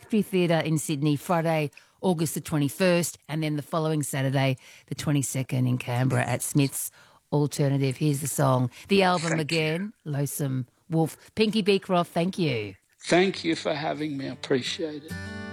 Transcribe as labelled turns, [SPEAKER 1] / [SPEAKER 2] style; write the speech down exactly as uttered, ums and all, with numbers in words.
[SPEAKER 1] Factory Theatre in Sydney, Friday, August the twenty-first, and then the following Saturday, the twenty-second in Canberra at Smith's Alternative. Here's the song. The album
[SPEAKER 2] Thank
[SPEAKER 1] again, Lonesome Wolf. Pinky Beecroft, thank you.
[SPEAKER 2] Thank you for having me. I appreciate it.